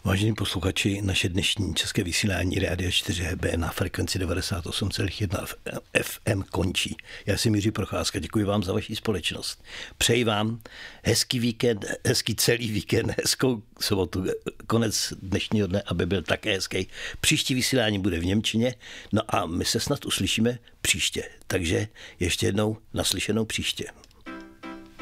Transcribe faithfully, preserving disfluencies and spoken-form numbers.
Vážení posluchači, naše dnešní české vysílání Rádia čtyři H B na frekvenci devadesát osm celá jedna F M končí. Já jsem Jiří Procházka, děkuji vám za vaši společnost. Přeji vám hezký víkend, hezký celý víkend, hezkou sobotu, konec dnešního dne, aby byl také hezký. Příští vysílání bude v němčině, no a my se snad uslyšíme příště. Takže ještě jednou naslyšenou příště.